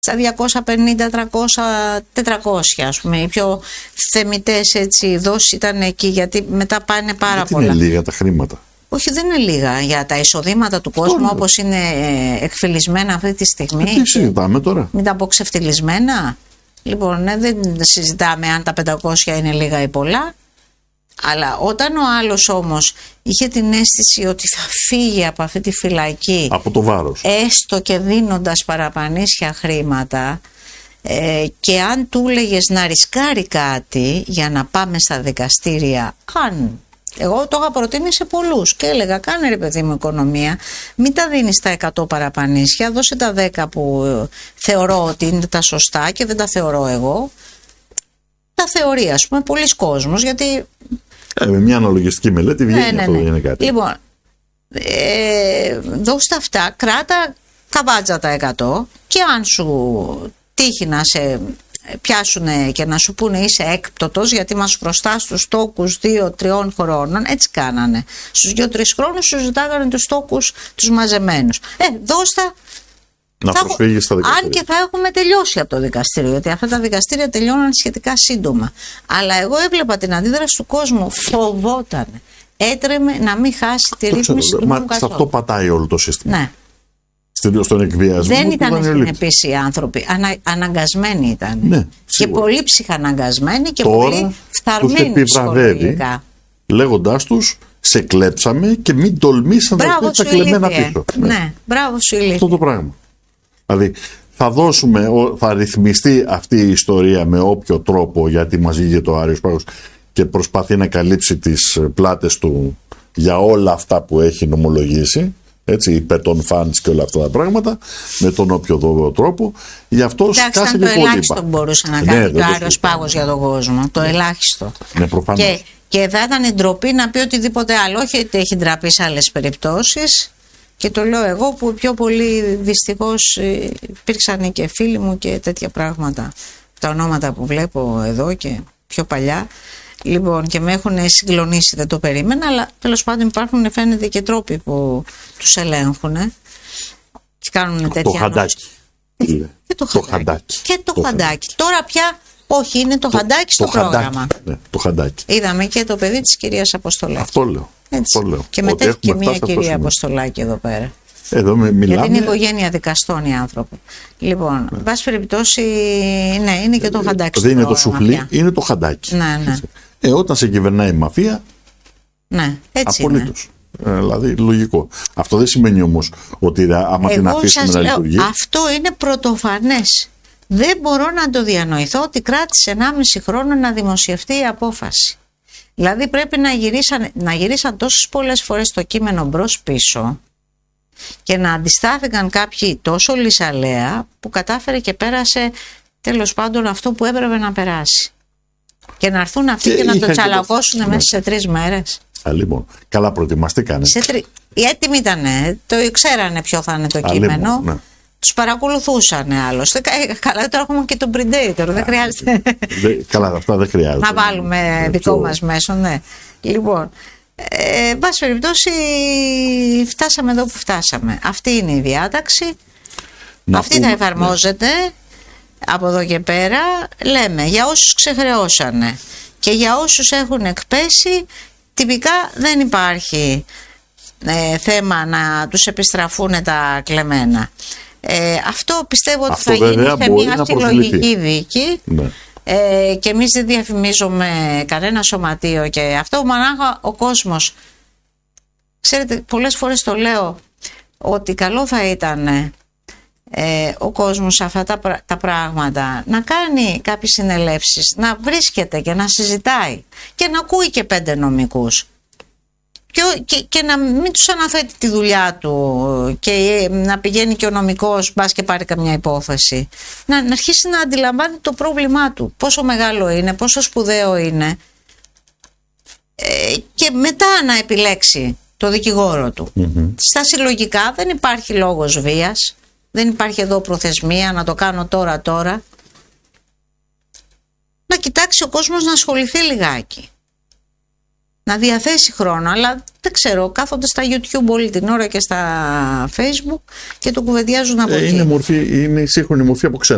στα 250, 300, 400 ας πούμε. Οι πιο θεμιτές έτσι δόσεις ήταν εκεί, γιατί μετά πάνε πάρα πολλά. Είναι λίγα τα χρήματα. Όχι, δεν είναι λίγα για τα εισοδήματα του κόσμου όπως είναι εκφυλισμένα αυτή τη στιγμή. Τι συζητάμε τώρα. Μην τα πω ξεφτυλισμένα. Λοιπόν, δεν συζητάμε αν τα 500 είναι λίγα ή πολλά. Αλλά όταν ο άλλος όμως είχε την αίσθηση ότι θα φύγει από αυτή τη φυλακή, από το βάρος, έστω και δίνοντας παραπανίσια χρήματα, και αν του έλεγες να ρισκάρει κάτι για να πάμε στα δικαστήρια, εγώ το είχα προτείνει σε πολλούς και έλεγα, κάνε ρε παιδί μου οικονομία, μην τα δίνεις τα 100 παραπανίσια, δώσε τα 10 που θεωρώ ότι είναι τα σωστά και δεν τα θεωρώ εγώ. Τα θεωρεί ας πούμε πολλοί κόσμος, γιατί με μια αναλογιστική μελέτη βγαίνει αυτό, δεν είναι κάτι. Λοιπόν, δώστε αυτά, κράτα καβάτζα τα 100 και αν σου τύχει να σε πιάσουν και να σου πούνε είσαι έκπτωτος γιατί μας χρωστάς τους τόκους 2-3 χρόνων, έτσι κάνανε. Στους 2-3 χρόνους σου ζητάγανε τους τόκους τους μαζεμένους. Δώστα. Να προσφύγεις στα δικαστήρια. Αν και θα έχουμε τελειώσει από το δικαστήριο, γιατί αυτά τα δικαστήρια τελειώναν σχετικά σύντομα. Αλλά εγώ έβλεπα την αντίδραση του κόσμου, φοβότανε. Έτρεμε να μην χάσει τη ρύθμιση του νόμου. Σε αυτό πατάει όλο το σύστημα. Ναι. Στον εκβιασμό. Δεν ήταν συνεπείς οι άνθρωποι. Αναγκασμένοι ήταν. Ναι, και πολύ ψυχαναγκασμένοι και τώρα πολύ φθαρμένοι ψυχολογικά. Λέγοντάς τους, σε κλέψαμε και μην τολμήσεις να τα πεις τα κλεμμένα πίσω. Ναι, μπράβο σου ηλίθιε. Αυτό το πράγμα. Δηλαδή θα ρυθμιστεί αυτή η ιστορία με όποιο τρόπο, γιατί μας βγήκε το Άριος Πάγος και προσπαθεί να καλύψει τις πλάτες του για όλα αυτά που έχει νομολογήσει, έτσι, υπέρ των φαντς και όλα αυτά τα πράγματα, με τον όποιο τρόπο. Γι' αυτό σκάσε το ελάχιστο που μπορούσε να κάνει το Άριος Πάγος για τον κόσμο. Το ελάχιστο. Ναι, προφανώς. Και θα ήταν ντροπή να πει οτιδήποτε άλλο. Όχι ότι έχει ντραπεί σε άλλες περιπτώσεις. Και το λέω εγώ που πιο πολύ δυστυχώς υπήρξαν και φίλοι μου και τέτοια πράγματα. Τα ονόματα που βλέπω εδώ και πιο παλιά. Λοιπόν, και με έχουν συγκλονίσει, δεν το περίμενα, αλλά τέλος πάντων υπάρχουν, φαίνεται, και τρόποι που τους ελέγχουν και κάνουν τέτοια. Το χαντάκι. Και το χαντάκι. Τώρα πια, όχι, είναι το χαντάκι στο πρόγραμμα. Ναι, το χαντάκι. Είδαμε και το παιδί της κυρίας Αποστολάκη. Αυτό λέω. Και μετέχει και μια κυρία Αποστολάκη εδώ πέρα. Εδώ μιλάμε. Γιατί είναι οικογένεια δικαστών οι άνθρωποι. Λοιπόν, εν πάση περιπτώσει, ναι, είναι και το χαντάκι. Δεν είναι το σουφλί, είναι το χαντάκι. Ναι. Όταν σε κυβερνάει η μαφία. Ναι, έτσι απολύτως. Δηλαδή, λογικό. Αυτό δεν σημαίνει όμως ότι άμα την αφήσουμε να λειτουργεί. Αυτό είναι πρωτοφανές. Δεν μπορώ να το διανοηθώ ότι κράτησε 1,5 χρόνο να δημοσιευτεί η απόφαση. Δηλαδή πρέπει να γυρίσαν τόσες πολλές φορές το κείμενο μπρος πίσω και να αντιστάθηκαν κάποιοι τόσο λυσαλέα που κατάφερε και πέρασε τέλος πάντων αυτό που έπρεπε να περάσει. Και να έρθουν αυτοί και να το τσαλακώσουν μέσα σε 3 μέρες. Λοιπόν, καλά προετοιμαστήκανε. Έτοιμοι ήτανε, το ξέρανε ποιο θα είναι το κείμενο. Ναι. Τους παρακολουθούσαν άλλωστε. Καλά, τώρα έχουμε και τον Predator, δεν χρειάζεται. Καλά, αυτά δεν χρειάζεται. Να βάλουμε δικό μας μέσο, ναι. Λοιπόν, εν πάση περιπτώσει, φτάσαμε εδώ που φτάσαμε. Αυτή είναι η διάταξη. Αυτή θα εφαρμόζεται από εδώ και πέρα. Λέμε για όσους ξεχρεώσανε και για όσους έχουν εκπέσει, τυπικά δεν υπάρχει θέμα να τους επιστραφούν τα κλεμμένα. Αυτό πιστεύω ότι θα γίνει σε μια συλλογική δίκη. Ναι. Και εμείς δεν διαφημίζουμε κανένα σωματείο και αυτό, μονάχα ο κόσμος. Ξέρετε, πολλές φορές το λέω ότι καλό θα ήταν ο κόσμος σε αυτά τα πράγματα να κάνει κάποιες συνελεύσεις, να βρίσκεται και να συζητάει και να ακούει και 5 νομικούς και να μην τους αναθέτει τη δουλειά του και να πηγαίνει και ο νομικός μπας και πάρει καμιά υπόθεση, να αρχίσει να αντιλαμβάνει το πρόβλημά του, πόσο μεγάλο είναι, πόσο σπουδαίο είναι, και μετά να επιλέξει το δικηγόρο του. Στα συλλογικά δεν υπάρχει λόγος βίας, δεν υπάρχει εδώ προθεσμία να το κάνω τώρα. Να κοιτάξει ο κόσμος να ασχοληθεί λιγάκι, να διαθέσει χρόνο, αλλά δεν ξέρω, κάθονται στα YouTube όλη την ώρα και στα Facebook και το κουβεντιάζουν από εκεί. Είναι η σύγχρονη μορφή από ξένα.